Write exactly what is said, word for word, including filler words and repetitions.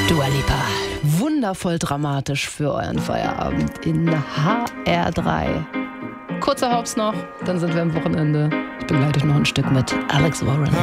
Dua Lipa. Wundervoll dramatisch für euren Feierabend in H R drei. Kurzer Hops noch, dann sind wir am Wochenende. Ich begleite euch noch ein Stück mit Alex Warren.